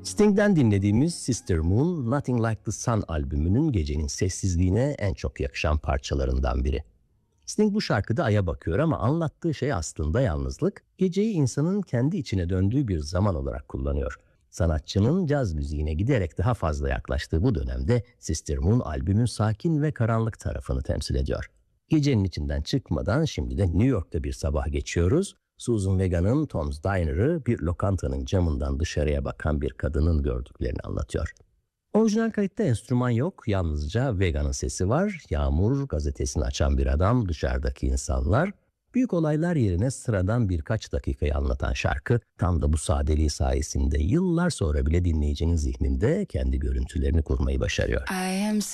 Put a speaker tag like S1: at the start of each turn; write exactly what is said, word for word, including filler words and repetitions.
S1: Sting'den dinlediğimiz Sister Moon, Nothing Like the Sun albümünün gecenin sessizliğine en çok yakışan parçalarından biri. Sting bu şarkıda aya bakıyor ama anlattığı şey aslında yalnızlık, geceyi insanın kendi içine döndüğü bir zaman olarak kullanıyor. Sanatçının caz müziğine giderek daha fazla yaklaştığı bu dönemde Sister Moon albümün sakin ve karanlık tarafını temsil ediyor. Gecenin içinden çıkmadan şimdi de New York'ta bir sabah geçiyoruz. Susan Vega'nın Tom's Diner'ı bir lokantanın camından dışarıya bakan bir kadının gördüklerini anlatıyor. Orijinal kayıtta enstrüman yok, yalnızca Vega'nın sesi var. Yağmur, gazetesini açan bir adam, dışarıdaki insanlar. Büyük olaylar yerine sıradan birkaç dakikayı anlatan şarkı tam da bu sadeliği sayesinde yıllar sonra bile dinleyicinin zihninde kendi görüntülerini kurmayı başarıyor.
S2: I am